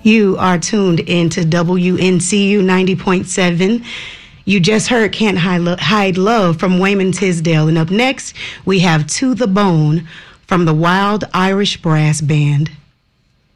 You are tuned into WNCU 90.7. You just heard Can't Hide Love from Wayman Tisdale. And up next, we have To the Bone from the Wild Irish Brass Band.